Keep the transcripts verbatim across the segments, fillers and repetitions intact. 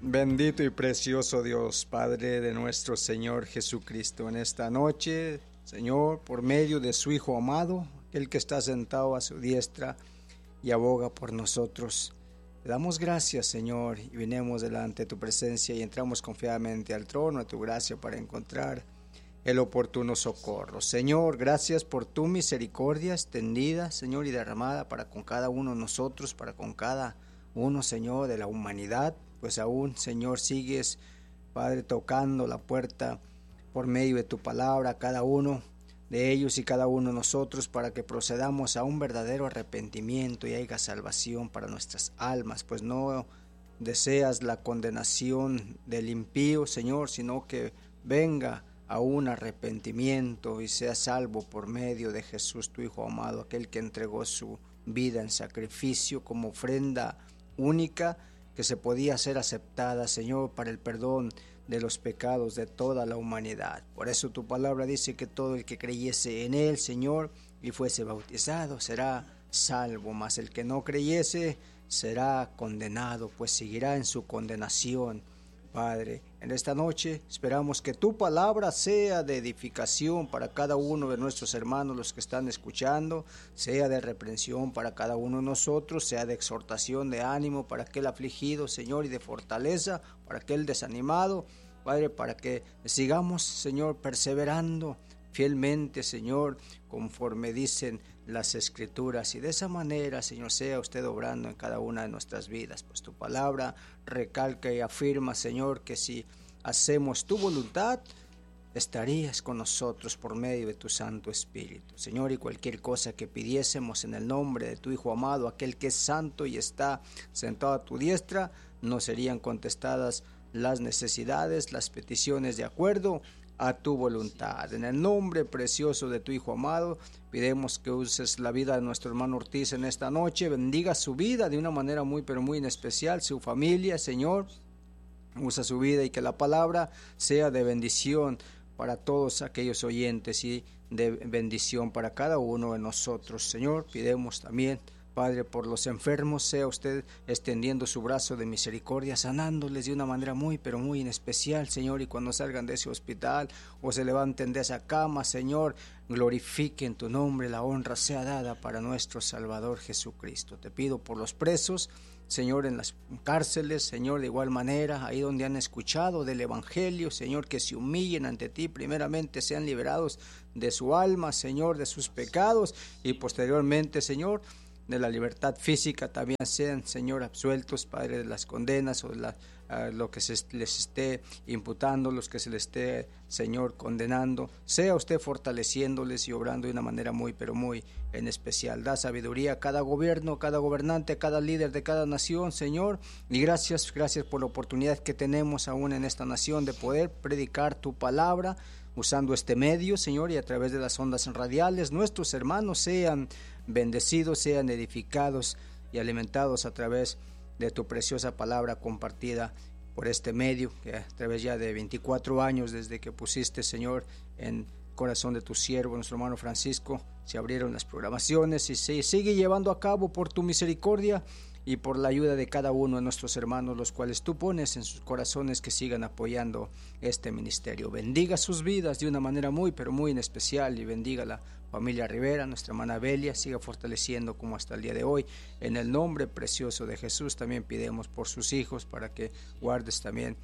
Bendito y precioso Dios, Padre de nuestro Señor Jesucristo, en esta noche, Señor, por medio de su Hijo amado, el que está sentado a su diestra y aboga por nosotros. Te damos gracias, Señor, y venimos delante de tu presencia y entramos confiadamente al trono de tu gracia para encontrar el oportuno socorro. Señor, gracias por tu misericordia extendida, Señor, y derramada para con cada uno de nosotros, para con cada uno, Señor, de la humanidad. Pues aún, Señor, sigues, Padre, tocando la puerta por medio de tu palabra a cada uno de ellos y cada uno de nosotros, para que procedamos a un verdadero arrepentimiento y haya salvación para nuestras almas, pues no deseas la condenación del impío, Señor, sino que venga a un arrepentimiento y sea salvo por medio de Jesús, tu Hijo amado, aquel que entregó su vida en sacrificio como ofrenda única que se podía ser aceptada, Señor, para el perdón de los pecados de toda la humanidad. Por eso tu palabra dice que todo el que creyese en él, Señor, y fuese bautizado, será salvo, mas el que no creyese será condenado, pues seguirá en su condenación. Padre, en esta noche esperamos que tu palabra sea de edificación para cada uno de nuestros hermanos, los que están escuchando, sea de reprensión para cada uno de nosotros, sea de exhortación, de ánimo para aquel afligido, Señor, y de fortaleza para aquel desanimado, Padre, para que sigamos, Señor, perseverando fielmente, Señor, conforme dicen las Escrituras, y de esa manera, Señor, sea usted obrando en cada una de nuestras vidas, pues tu palabra recalca y afirma, Señor, que si hacemos tu voluntad, estarías con nosotros por medio de tu Santo Espíritu, Señor, y cualquier cosa que pidiésemos en el nombre de tu Hijo amado, aquel que es santo y está sentado a tu diestra, nos serían contestadas las necesidades, las peticiones de acuerdo a tu voluntad. En el nombre precioso de tu Hijo amado, pidemos que uses la vida de nuestro hermano Ortiz en esta noche, bendiga su vida de una manera muy pero muy en especial, su familia, Señor, usa su vida y que la palabra sea de bendición para todos aquellos oyentes y de bendición para cada uno de nosotros. Señor, pidemos también, Padre, por los enfermos, sea usted extendiendo su brazo de misericordia, sanándoles de una manera muy, pero muy en especial, Señor, y cuando salgan de ese hospital o se levanten de esa cama, Señor, glorifiquen tu nombre, la honra sea dada para nuestro Salvador Jesucristo. Te pido por los presos, Señor, en las cárceles, Señor, de igual manera, ahí donde han escuchado del Evangelio, Señor, que se humillen ante ti, primeramente sean liberados de su alma, Señor, de sus pecados, y posteriormente, Señor, de la libertad física también sean, Señor, absueltos, Padre, de las condenas o de la, uh, lo que se les esté imputando, los que se les esté, Señor, condenando. Sea usted fortaleciéndoles y obrando de una manera muy, pero muy en especial. Da sabiduría a cada gobierno, cada gobernante, a cada líder de cada nación, Señor. Y gracias, gracias por la oportunidad que tenemos aún en esta nación de poder predicar tu palabra, usando este medio, Señor, y a través de las ondas radiales, nuestros hermanos sean bendecidos, sean edificados y alimentados a través de tu preciosa palabra compartida por este medio, que a través ya de veinticuatro años desde que pusiste, Señor, en corazón de tu siervo, nuestro hermano Francisco, se abrieron las programaciones y se sigue llevando a cabo por tu misericordia y por la ayuda de cada uno de nuestros hermanos, los cuales tú pones en sus corazones que sigan apoyando este ministerio. Bendiga sus vidas de una manera muy, pero muy en especial, y bendiga la familia Rivera, nuestra hermana Belia, siga fortaleciendo como hasta el día de hoy. En el nombre precioso de Jesús también pidemos por sus hijos, para que guardes también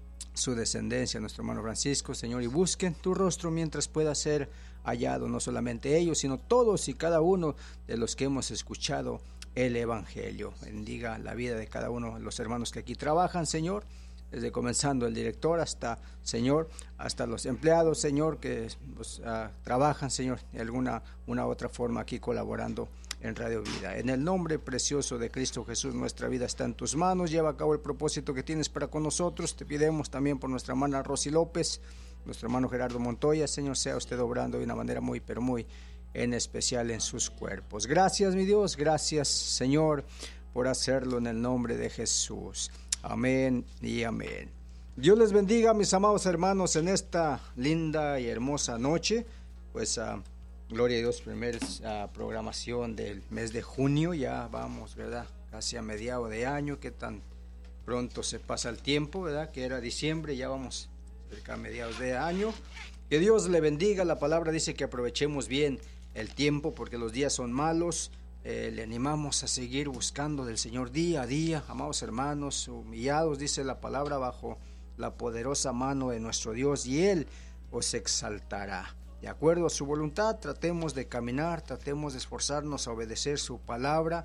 su descendencia, nuestro hermano Francisco, Señor, y busquen tu rostro mientras pueda ser hallado, no solamente ellos, sino todos y cada uno de los que hemos escuchado el Evangelio. Bendiga la vida de cada uno de los hermanos que aquí trabajan, Señor, desde comenzando el director hasta, Señor, hasta los empleados, Señor, que pues, uh, trabajan, Señor, de alguna una otra forma aquí colaborando en Radio Vida. En el nombre precioso de Cristo Jesús, nuestra vida está en tus manos. Lleva a cabo el propósito que tienes para con nosotros. Te pidemos también por nuestra hermana Rosy López, nuestro hermano Gerardo Montoya. Señor, sea usted obrando de una manera muy, pero muy en especial en sus cuerpos. Gracias, mi Dios. Gracias, Señor, por hacerlo en el nombre de Jesús. Amén y amén. Dios les bendiga, mis amados hermanos, en esta linda y hermosa noche. Pues uh, gloria a Dios, primera uh, programación del mes de junio. Ya vamos, ¿verdad? Casi a mediados de año. Qué tan pronto se pasa el tiempo, ¿verdad? Que era diciembre, ya vamos cerca a mediados de año. Que Dios le bendiga. La palabra dice que aprovechemos bien el tiempo porque los días son malos. Eh, le animamos a seguir buscando del Señor día a día, amados hermanos, humillados, dice la palabra, bajo la poderosa mano de nuestro Dios, y Él os exaltará. De acuerdo a su voluntad, tratemos de caminar, tratemos de esforzarnos a obedecer su palabra.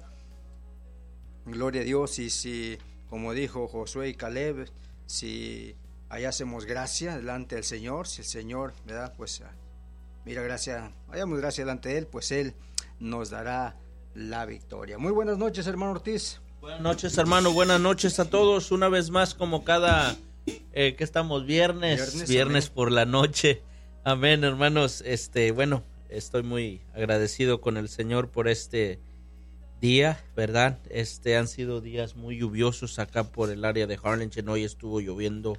Gloria a Dios. Y si, como dijo Josué y Caleb, si hallásemos gracia delante del Señor, si el Señor, ¿verdad? Pues mira, gracia, hallamos gracia delante de Él, pues Él nos dará la victoria. Muy buenas noches, hermano Ortiz. Buenas noches, hermano, buenas noches a todos, una vez más como cada, eh, que estamos viernes, viernes, viernes por la noche, amén, hermanos. Este, bueno, estoy muy agradecido con el Señor por este día, ¿verdad? Este, han sido días muy lluviosos acá por el área de Harlingen. Hoy estuvo lloviendo,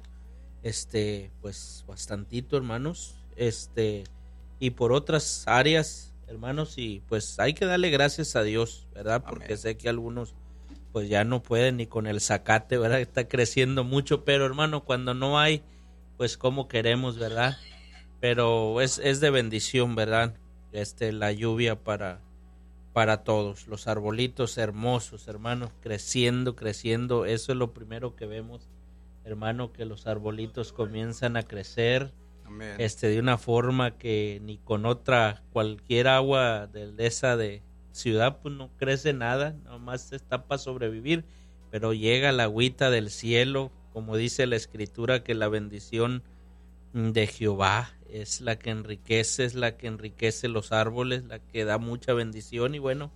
este, pues bastantito, hermanos, este, y por otras áreas, hermanos, y pues hay que darle gracias a Dios, ¿verdad? Porque Amén. Sé que algunos pues ya no pueden ni con el zacate, ¿verdad? Está creciendo mucho, pero hermano, cuando no hay, pues como queremos, ¿verdad? Pero es, es de bendición, ¿verdad? Este, la lluvia para, para todos, los arbolitos hermosos, hermano, creciendo, creciendo, eso es lo primero que vemos, hermano, que los arbolitos comienzan a crecer. Amén. Este, de una forma que ni con otra, cualquier agua de esa de ciudad, pues no crece nada, nomás está para sobrevivir, pero llega la agüita del cielo, como dice la escritura, que la bendición de Jehová es la que enriquece, es la que enriquece los árboles, la que da mucha bendición. Y bueno,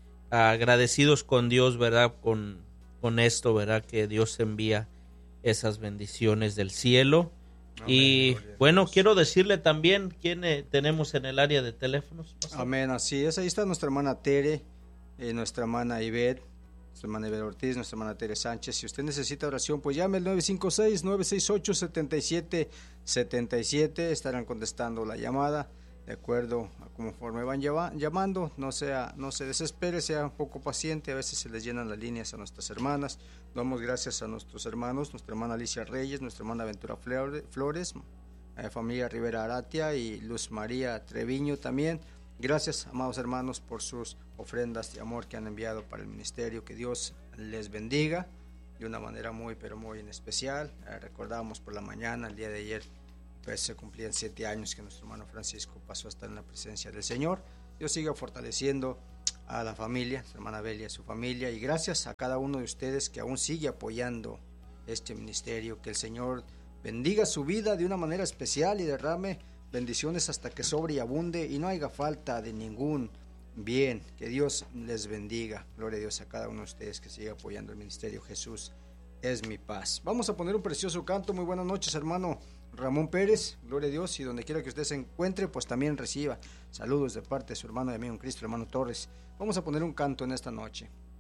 agradecidos con Dios, ¿verdad? Con, con esto, ¿verdad? Que Dios envía esas bendiciones del cielo. Amén, y bueno, quiero decirle también quién eh, tenemos en el área de teléfonos. ¿Pastor? Amén, así es. Ahí está nuestra hermana Tere, eh, nuestra hermana Ivette, nuestra hermana Ivette Ortiz, nuestra hermana Tere Sánchez. Si usted necesita oración, pues llame al nueve cinco seis, nueve seis ocho, siete siete siete siete. Estarán contestando la llamada de acuerdo a conforme van lleva, llamando. No sea, no se desespere, sea un poco paciente. A veces se les llenan las líneas a nuestras hermanas. Damos gracias a nuestros hermanos, nuestra hermana Alicia Reyes, nuestra hermana Ventura Flores, eh, familia Rivera Aratia y Luz María Treviño también. Gracias, amados hermanos, por sus ofrendas de amor que han enviado para el ministerio. Que Dios les bendiga de una manera muy, pero muy en especial. Eh, recordábamos por la mañana, el día de ayer, pues se cumplían siete años que nuestro hermano Francisco pasó a estar en la presencia del Señor. Dios siga fortaleciendo a la familia, su hermana Belia, su familia, y gracias a cada uno de ustedes que aún sigue apoyando este ministerio. Que el Señor bendiga su vida de una manera especial y derrame bendiciones hasta que sobre y abunde y no haya falta de ningún bien. Que Dios les bendiga. Gloria a Dios a cada uno de ustedes que sigue apoyando el ministerio. Jesús es mi paz. Vamos a poner un precioso canto. Muy buenas noches, hermano Ramón Pérez, gloria a Dios, y donde quiera que usted se encuentre, pues también reciba saludos de parte de su hermano y amigo en Cristo, hermano Torres. Vamos a poner un canto en esta noche.